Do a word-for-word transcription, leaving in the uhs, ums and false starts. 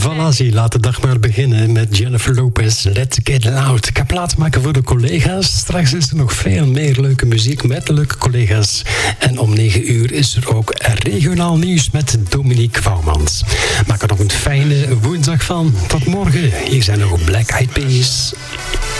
Valazi, laat de dag maar beginnen met Jennifer Lopez. Let's get loud. Ik ga plaats maken voor de collega's. Straks is er nog veel meer leuke muziek met de leuke collega's. En om negen uur is er ook regionaal nieuws met Dominique Vouwmans. Maak er nog een fijne woensdag van. Tot morgen. Hier zijn nog Black Eyed Peas.